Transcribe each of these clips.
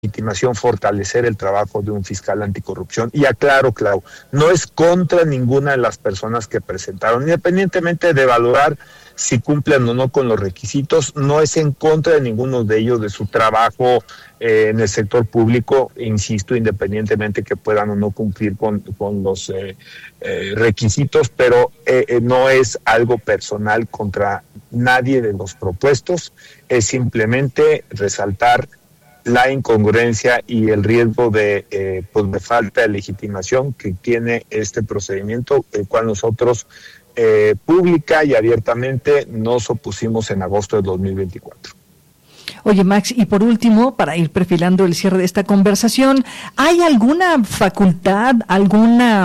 legitimación fortalecer el trabajo de un fiscal anticorrupción. Y aclaro, Clau, no es contra ninguna de las personas que presentaron, independientemente de valorar si cumplen o no con los requisitos, no es en contra de ninguno de ellos, de su trabajo en el sector público, insisto, independientemente que puedan o no cumplir con los requisitos, pero no es algo personal contra nadie de los propuestos, es simplemente resaltar la incongruencia y el riesgo de falta de legitimación que tiene este procedimiento, el cual nosotros pública y abiertamente nos opusimos en agosto de 2024. Oye, Max, y por último, para ir perfilando el cierre de esta conversación, ¿hay alguna facultad, alguna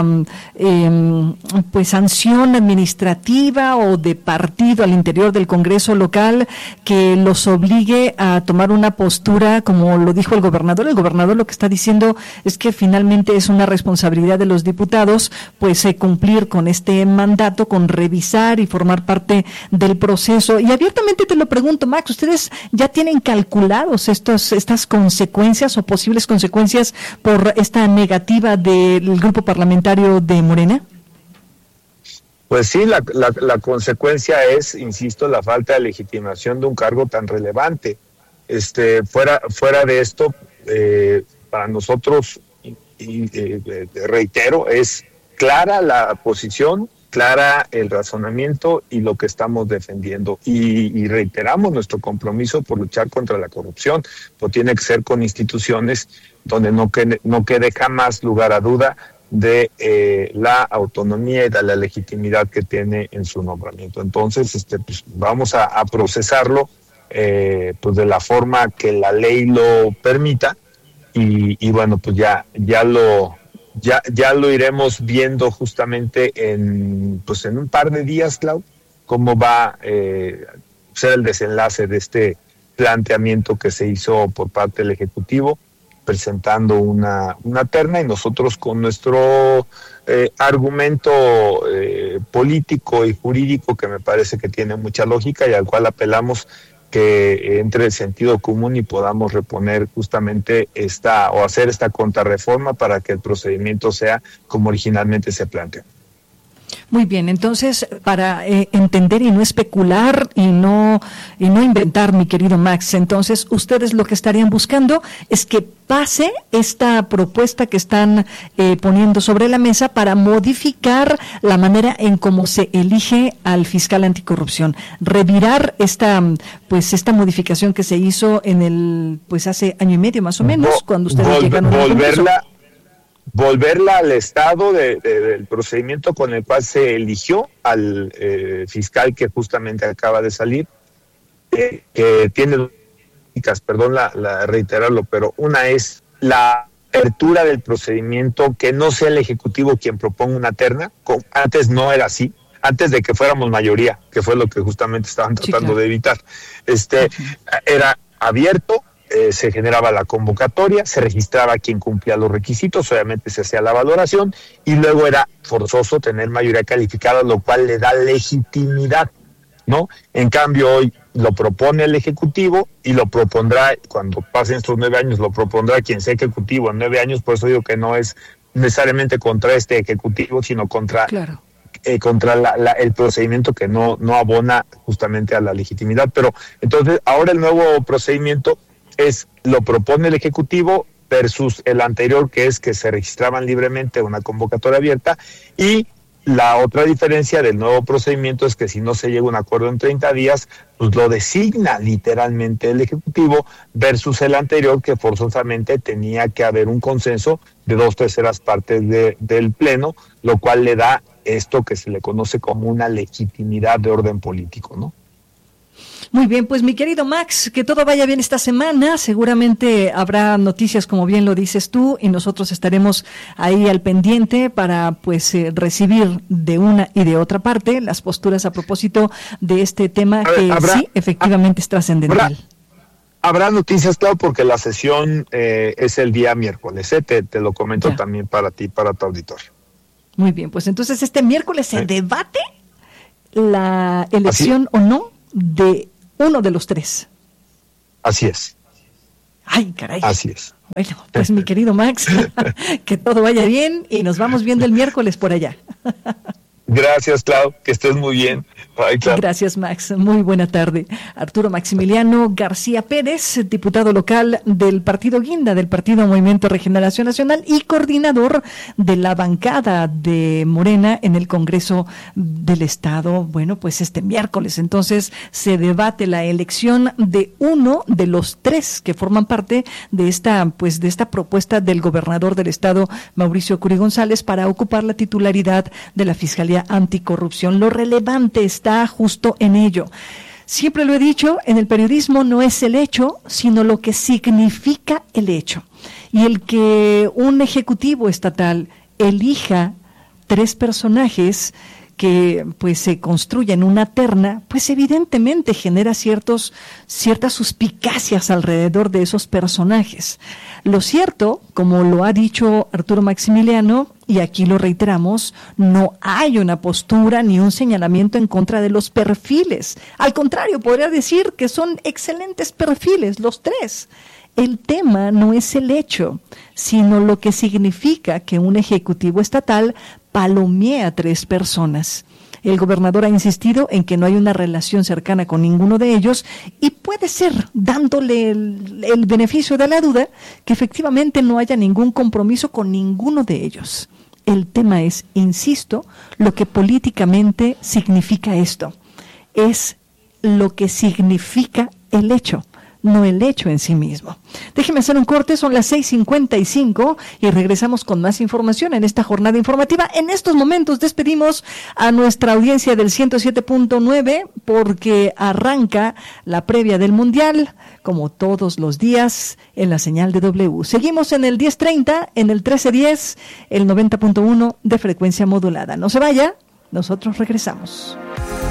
sanción administrativa o de partido al interior del Congreso local que los obligue a tomar una postura, como lo dijo el gobernador? El gobernador lo que está diciendo es que finalmente es una responsabilidad de los diputados, pues cumplir con este mandato, con revisar y formar parte del proceso. Y abiertamente te lo pregunto, Max, ¿ustedes ya tienen calculados estas consecuencias o posibles consecuencias por esta negativa del grupo parlamentario de Morena? Pues sí, la consecuencia es, insisto, la falta de legitimación de un cargo tan relevante. Fuera de esto, para nosotros, reitero, es clara la posición, clara el razonamiento y lo que estamos defendiendo, y reiteramos nuestro compromiso por luchar contra la corrupción, pues tiene que ser con instituciones donde no quede jamás lugar a duda de la autonomía y de la legitimidad que tiene en su nombramiento. Entonces, pues vamos a procesarlo pues de la forma que la ley lo permita, y bueno, pues ya lo iremos viendo justamente en un par de días, Clau, cómo va a ser el desenlace de este planteamiento que se hizo por parte del Ejecutivo, presentando una terna, y nosotros con nuestro argumento político y jurídico, que me parece que tiene mucha lógica y al cual apelamos, que entre el sentido común y podamos reponer justamente hacer esta contrarreforma para que el procedimiento sea como originalmente se planteó. Muy bien, entonces, para entender y no especular y no inventar, mi querido Max, entonces ustedes lo que estarían buscando es que pase esta propuesta que están poniendo sobre la mesa para modificar la manera en cómo se elige al fiscal anticorrupción, revirar esta modificación que se hizo hace año y medio más o menos, cuando ustedes llegaron al Congreso. Volverla al estado del procedimiento con el cual se eligió al fiscal que justamente acaba de salir, que tiene, perdón reiterarlo, pero una es la apertura del procedimiento, que no sea el Ejecutivo quien proponga una terna. Antes no era así, antes de que fuéramos mayoría, que fue lo que justamente estaban tratando de evitar. Era abierto. Se generaba la convocatoria, se registraba quien cumplía los requisitos, obviamente se hacía la valoración, y luego era forzoso tener mayoría calificada, lo cual le da legitimidad, ¿no? En cambio, hoy lo propone el Ejecutivo y lo propondrá, cuando pasen estos 9 años, lo propondrá quien sea Ejecutivo en 9 años. Por eso digo que no es necesariamente contra este Ejecutivo, sino contra el procedimiento que no abona justamente a la legitimidad. Pero entonces, ahora el nuevo procedimiento lo propone el Ejecutivo versus el anterior, que es que se registraban libremente una convocatoria abierta, y la otra diferencia del nuevo procedimiento es que si no se llega a un acuerdo en 30 días, pues lo designa literalmente el Ejecutivo, versus el anterior, que forzosamente tenía que haber un consenso de 2/3 partes del Pleno, lo cual le da esto que se le conoce como una legitimidad de orden político, ¿no? Muy bien, pues mi querido Max, que todo vaya bien esta semana. Seguramente habrá noticias, como bien lo dices tú, y nosotros estaremos ahí al pendiente para recibir de una y de otra parte las posturas a propósito de este tema sí, efectivamente es trascendental. Habrá noticias, claro, porque la sesión es el día miércoles, te lo comento también para ti, para tu auditorio. Muy bien, pues entonces este miércoles se debate la elección o no de uno de los 3. Así es. Ay, caray. Así es. Bueno, pues mi querido Max, que todo vaya bien y nos vamos viendo el miércoles por allá. Gracias, Clau, que estés muy bien. Bye, Clau. Gracias, Max. Muy buena tarde. Arturo Maximiliano García Pérez, diputado local del Partido Guinda, del Partido Movimiento Regeneración Nacional y coordinador de la bancada de Morena en el Congreso del Estado. Bueno, pues este miércoles entonces se debate la elección de uno de los tres que forman parte de esta propuesta del gobernador del Estado, Mauricio Curi González, para ocupar la titularidad de la Fiscalía Anticorrupción. Lo relevante está justo en ello. Siempre lo he dicho, en el periodismo no es el hecho, sino lo que significa el hecho. Y el que un ejecutivo estatal elija tres personajes que pues se construyen una terna, pues evidentemente genera ciertas suspicacias alrededor de esos personajes. Lo cierto, como lo ha dicho Arturo Maximiliano, y aquí lo reiteramos, no hay una postura ni un señalamiento en contra de los perfiles. Al contrario, podría decir que son excelentes perfiles, los tres. El tema no es el hecho, sino lo que significa que un ejecutivo estatal palomee a tres personas. El gobernador ha insistido en que no hay una relación cercana con ninguno de ellos y puede ser, dándole el beneficio de la duda, que efectivamente no haya ningún compromiso con ninguno de ellos. El tema es, insisto, lo que políticamente significa esto. Es lo que significa el hecho, no el hecho en sí mismo. Déjeme hacer un corte, son las 6:55 y regresamos con más información en esta jornada informativa. En estos momentos despedimos a nuestra audiencia del 107.9 porque arranca la previa del Mundial, como todos los días, en la señal de W. Seguimos en el 1030, en el 1310, el 90.1 de frecuencia modulada. No se vaya, nosotros regresamos.